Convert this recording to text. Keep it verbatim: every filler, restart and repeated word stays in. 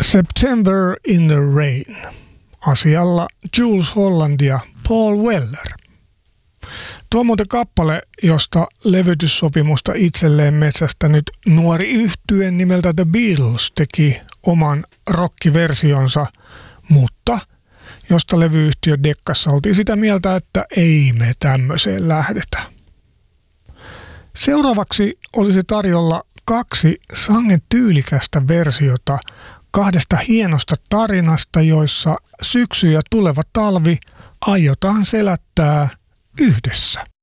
September in the Rain. Asialla Jools Holland ja Paul Weller. Tuo on muuten kappale, josta levytyssopimusta itselleen metsästänyt nuori yhtye nimeltä The Beatles teki oman rockiversionsa, mutta josta levyyhtiö Deccassa oltiin sitä mieltä, että ei me tämmöiseen lähdetä. Seuraavaksi olisi tarjolla kaksi sangen tyylikästä versiota kahdesta hienosta tarinasta, joissa syksy ja tuleva talvi aiotaan selättää yhdessä.